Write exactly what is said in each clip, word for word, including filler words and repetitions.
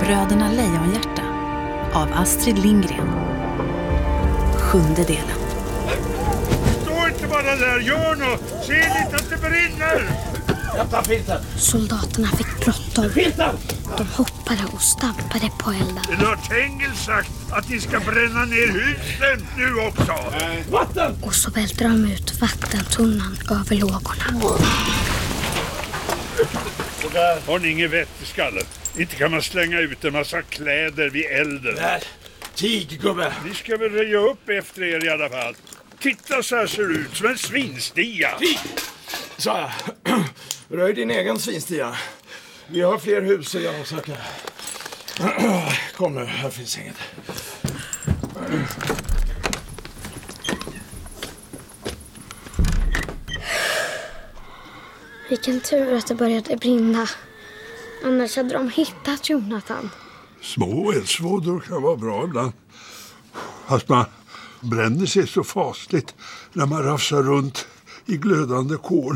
Bröderna Lejonhjärta av Astrid Lindgren. Sjunde delen. Stå inte bara där, gör något! Se lite att det brinner! Hämta filten! Soldaterna fick bråttom. Filten! De hoppade och stampade på elden. Det har Tengil sagt att ni ska bränna ner husen nu också. Nej. Vatten! Och så välte de ut vattentunnan över lågorna. Har ni ingen vett i skallen? Inte kan man slänga ut en massa kläder vid elden. Där. Tig, gubbe. Ni ska väl röja upp efter er i alla fall. Titta, så här ser det ut som en svinstia. Tig! Så här. Röj din egen svinstia. Vi har fler hus att genomsöka. Kom nu, här finns inget. Vilken tur att det började brinna. Annars hade de hittat Jonathan. Små eldsvådor kan vara bra ibland. Fast man bränner sig så fasligt när man rafsar runt i glödande kol.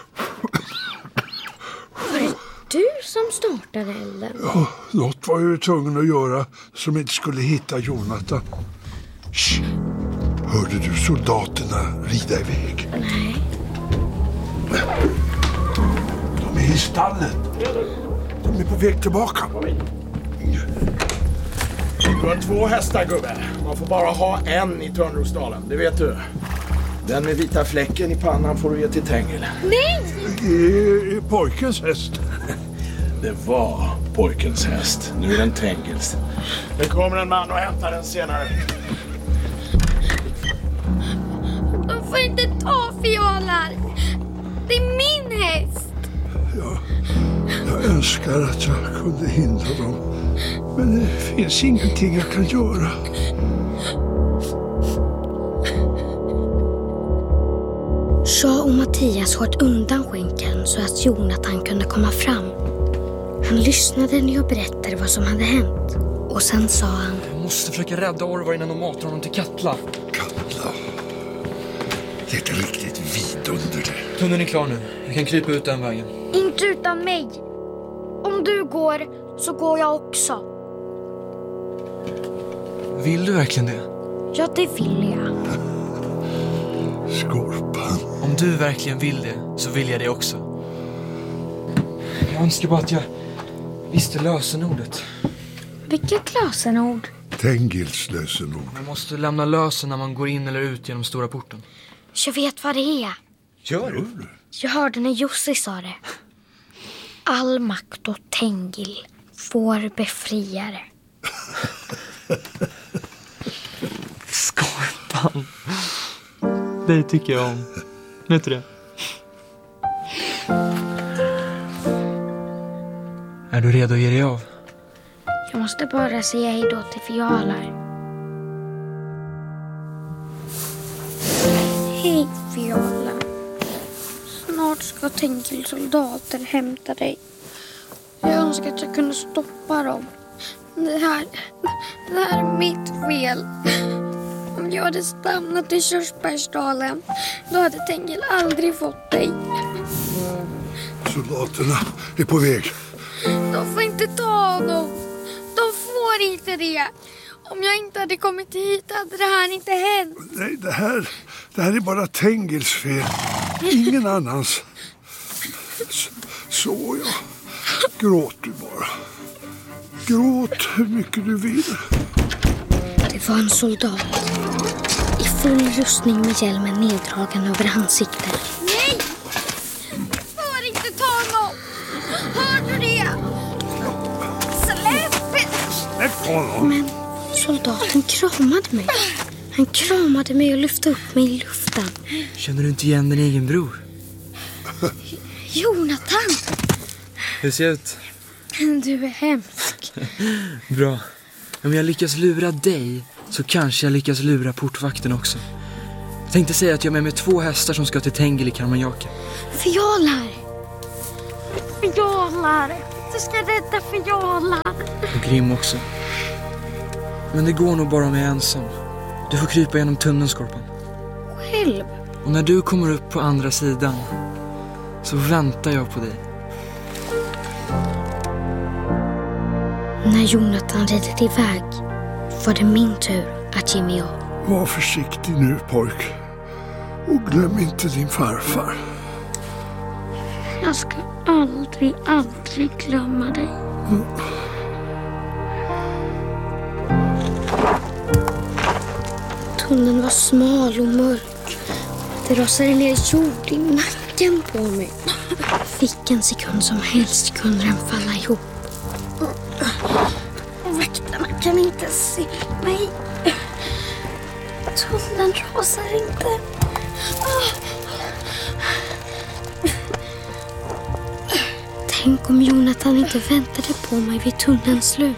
Var det du som startade elden? Ja, något var jag ju tvungen att göra som inte skulle hitta Jonathan. Shh. Hörde du soldaterna rida iväg? Nej. De är i stallet. De är på väg tillbaka. Du har två hästar, gubbe. Man får bara ha en i Törnrosdalen, det vet du. Den med vita fläcken i pannan får du ge till Tengil. Nej! Det är pojkens häst. Det var pojkens häst. Nu är den Tengils. Det kommer en man och hämtar den senare. De får inte ta fiolar. Det är min häst. Ja, jag önskar att jag kunde hindra dem. Men det finns ingenting jag kan göra. Jean och Mattias sköt undan skänken så att Jonathan kunde komma fram. Han lyssnade när jag berättade vad som hade hänt. Och sen sa han: Jag måste försöka rädda Orvar innan de matar honom till Katla. Katla. Det är ett riktigt vidunder det. Tunneln är klar nu. Jag kan krypa ut den vägen. Inte utan mig. Om du går så går jag också. Vill du verkligen det? Ja, det vill jag. Skorpan. Om du verkligen vill det så vill jag det också. Jag önskar bara att jag visste lösenordet. Vilket lösenord? Tengils lösenord. Man måste lämna lösen när man går in eller ut genom stora porten. Jag vet vad det är. Gör du? Jag hörde när Jussi sa det. All makt och Tengil, vår befriare. Skorpan. Det tycker jag om. Vet du det? Är du redo att ge dig av? Jag måste bara säga hej då till fiolar. Hej Fiola. Snart ska Tengils soldater hämta dig. Jag önskar att jag kunde stoppa dem. Det här, det här är mitt fel. Om jag hade stannat i Körsbärsdalen, då hade Tengil aldrig fått dig. Soldaterna är på väg. De får inte ta honom. De får inte det. Om jag inte hade kommit hit hade det här inte hänt. Nej, det här, det här är bara Tengils fel. Ingen annans. Så, så ja. Gråt du bara. Gråt hur mycket du vill. Det var en soldat. I full rustning med hjälmen neddragen över ansiktet. Nej! Får inte ta någon! Hör du det? Släpp! Släpp honom! Men soldaten kramade mig. Han kramade mig och lyfte upp mig i luften. Känner du inte igen din egen bror? Jonathan! Hur ser det ut? Du är hemsk. Bra. Om jag lyckas lura dig så kanske jag lyckas lura portvakten också. Jag tänkte säga att jag är med mig två hästar som ska till Tengil i Karmanjaka. Fiolar! Fiolar! Du ska rädda fiolar! Och Grim också. Men det går nog bara om jag är ensam. Du får krypa genom tunneln, Skorpan. Själv? Och när du kommer upp på andra sidan så väntar jag på dig. När Jonathan ridit iväg var det min tur att ge mig av. Var försiktig nu, pojk. Och glöm inte din farfar. Jag ska aldrig, aldrig glömma dig. Mm. Tunneln var smal och mörk. Det rasade ner jord i nacken på mig. Fick en sekund som helst kunde den falla ihop. Vakterna kan inte se mig. Tunneln rasar inte. Tänk om Jonathan inte väntade på mig vid tunnelns slut.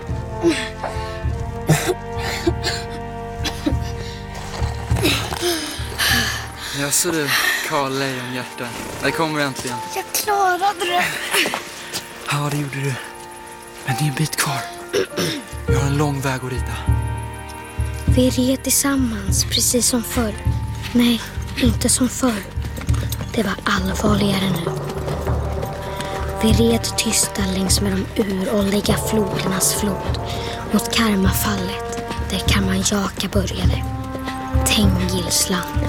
Ja, så du, Karl Lejonhjärta. Där kommer du äntligen. Jag klarade det. Ja, det gjorde du. Men det är en bit kvar. Vi har en lång väg att rida. Vi red tillsammans, precis som förr. Nej, inte som förr. Det var allvarligare nu. Vi red tysta längs med de uråldriga flodernas flod mot Karmafallet, där Karmanjaka började. Tengilsland.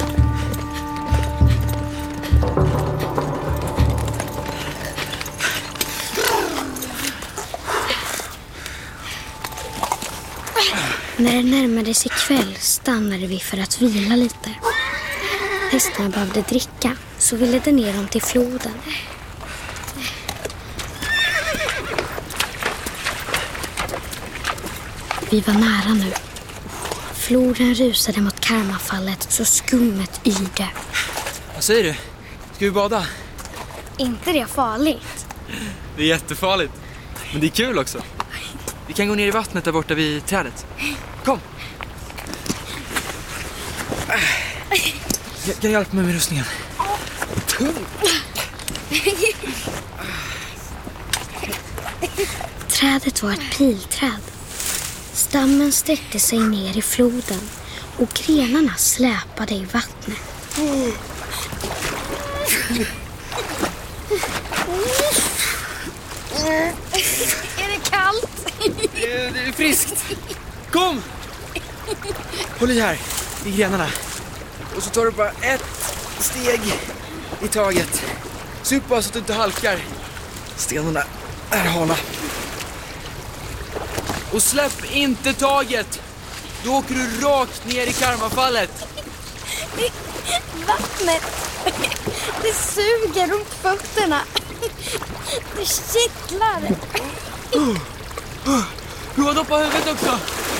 När det närmade sig kväll stannade vi för att vila lite. Hästarna behövde dricka, så vi ledde ner dem till floden. Vi var nära nu. Floden rusade mot Karmafallet så skummet yrde. Vad säger du? Ska vi bada? Inte det farligt? Det är jättefarligt. Men det är kul också. Vi kan gå ner i vattnet där borta vid trädet. Kom! Jag kan hjälpa mig med rustningen. Trädet var ett pilträd. Stammen sträckte sig ner i floden och grenarna släpade i vattnet. Är det kallt? Det är, det är friskt. Kom! Håll i här, i grenarna. Och så tar du bara ett steg i taget. Så upp bara så att du inte halkar. Stenarna är hala. Och släpp inte taget. Då åker du rakt ner i Karmafallet. Vattnet, det suger runt fötterna. Det kittlar. Oh, oh. Prova att doppa huvudet också.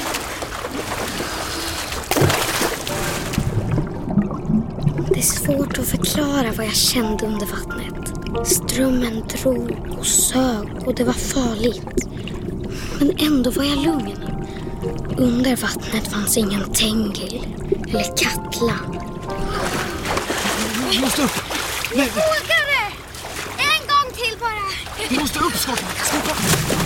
Det är svårt att förklara vad jag kände under vattnet. Strömmen drog och sög och det var farligt. Men ändå var jag lugn. Under vattnet fanns ingen Tengil eller Katla. Vi måste upp. Nej. Jag vågar det! En gång till bara. Vi måste upp, Skottan. Skottan.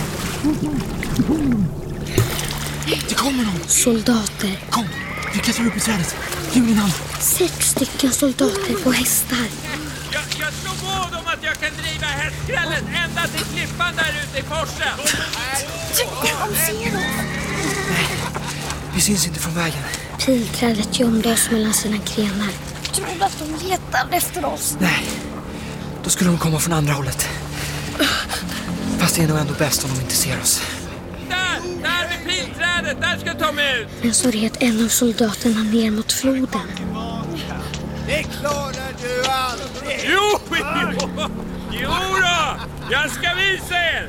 Det kommer någon. Soldater. Kom, vi klättrar upp i trädet. Ge mig din hand. Sex stycken soldater på hästar. Jag, jag slår vad om att jag kan driva hästskrällen ända till klippan där ute i forsen. De ser oss. Nej, vi syns inte från vägen. Pilträdet gömde oss mellan sina grenar. Jag trodde att de letade efter oss. Nej, då skulle de komma från andra hållet. Fast det är nog ändå bäst om de inte ser oss. Där, där vid pilträdet, där ska jag ta mig ut. Men så red en av soldaterna ner mot floden. Det klarar du aldrig. Jo, jo, jo då, jag ska visa er.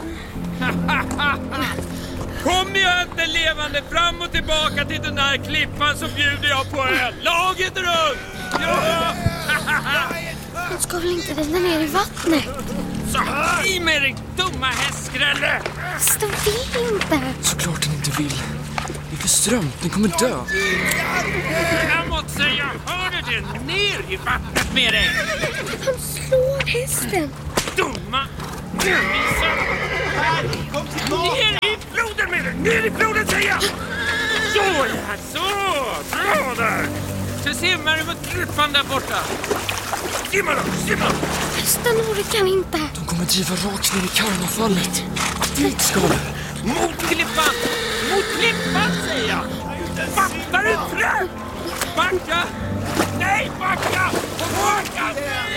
Kom jag inte levande fram och tillbaka till den här klippan så bjuder jag på öl. Laget runt! Ja. De ska väl inte rida ner i vattnet? Så i med dig, dumma hästskrälle! De vill inte. Såklart den inte vill. Det är för strömt, den kommer dö. Jag måste säga, hör du det? Ner i vattnet med dig! Han slår hästen. Dumma! Dummisar! Kom tillbaka! Ner i floden med dig! Ner i floden säger jag! Så ja, så! Bra där! Så simmar du mot klippan där borta. Simma då, simma! Hästen orkar inte. De kommer driva rakt ner i Karmafallet. Dit ska du. Mot klippan! Mot klippan, säger jag! Fattar du, frö? Backa! Nej, backa! Backa!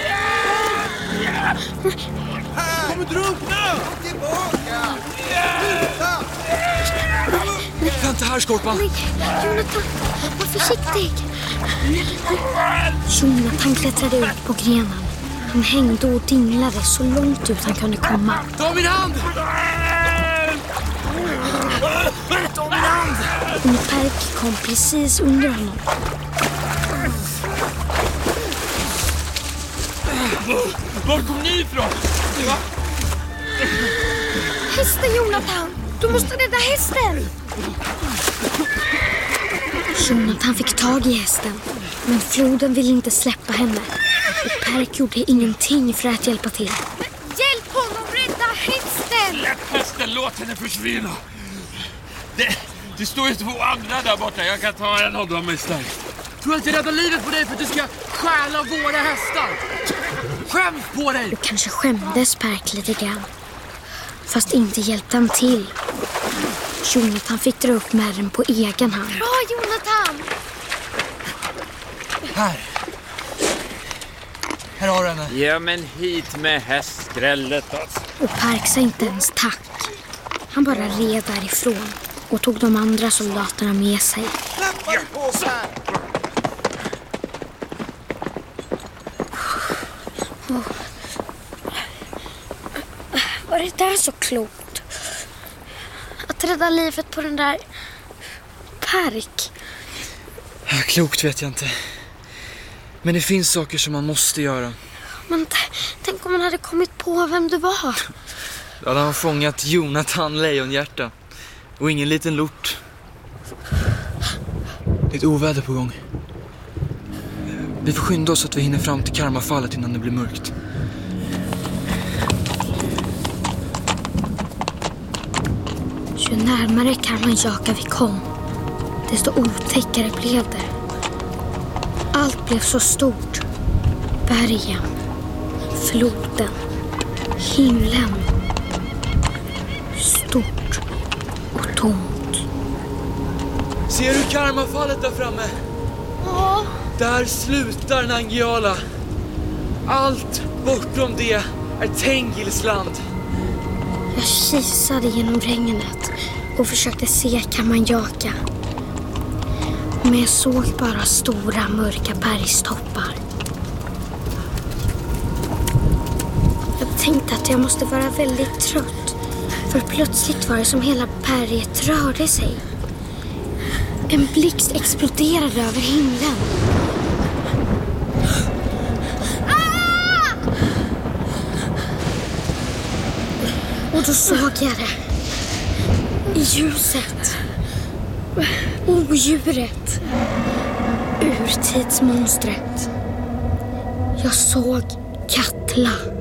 Kommer drunkna! Tillbaka! Vänta här, Skorpan. Nej, Jonathan, var försiktig. Jonathan klättrade ut på grenen. Han hängde och dinglade så långt ut han kunde komma. Ta min hand! Ta min hand! Och Perk kom precis under honom. Var kom ni ifrån? Va? Hästen, Jonathan! Du måste rädda hästen! Jonathan fick tag i hästen, men floden ville inte släppa henne. Och Perk gjorde ingenting för att hjälpa till. Hjälp honom rädda hästen! Släpp hästen, låt henne försvinna. Det, det står ju två andra där borta. Jag kan ta en av dem istället. Tror du att jag räddar livet på dig för att du ska stjäla våra hästar? Skäms på dig! Och kanske skämdes Perk lite grann. Fast inte hjälpte han till. Jonathan fick dra upp märren på egen hand. Bra, Jonathan! Här. Här har du henne. Ja, men hit med hästskrället alltså. Och Perk sa inte ens tack. Han bara red därifrån och tog de andra soldaterna med sig. Släpp dig på här! Var det där så klokt? Att rädda livet på den där Perk. Ja, klokt vet jag inte. Men det finns saker som man måste göra. Men t- tänk om man hade kommit på vem du var. Då hade han fångat Jonathan Lejonhjärta. Och ingen liten lort. Det är ett oväder på gång. Vi får skynda oss så att vi hinner fram till Karmafallet innan det blir mörkt. Ju närmare Karmanjaka vi kom, desto otäckare blev det. Allt blev så stort. Bergen, floden, himlen. Stort och tomt. Ser du Karmafallet där framme? Ja. Där slutar Nangiala. Allt bortom det är Tengils land. Jag kisade genom regnet och försökte se Karmanjaka. Men jag såg bara stora mörka bergstoppar. Jag tänkte att jag måste vara väldigt trött. För plötsligt var det som hela berget rörde sig. En blixt exploderade över himlen. Och då såg jag det. I ljuset. Odjuret. Urtidsmonstret. Jag såg Katla.